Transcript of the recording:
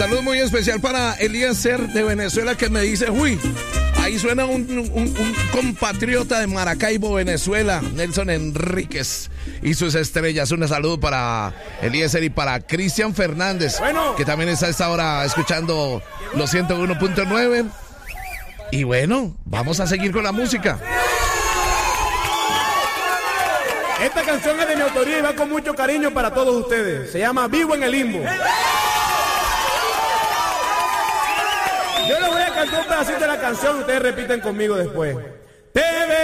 Saludo muy especial para Eliezer de Venezuela que me dice, uy, ahí suena un compatriota de Maracaibo, Venezuela, Nelson Enríquez y sus estrellas. Un saludo para Eliezer y para Cristian Fernández, que también está a esta hora escuchando los 101.9. Y bueno, vamos a seguir con la música. Esta canción es de mi autoría y va con mucho cariño para todos ustedes. Se llama Vivo en el Limbo. Yo les voy a cantar un pedacito de la canción, ustedes repiten conmigo después.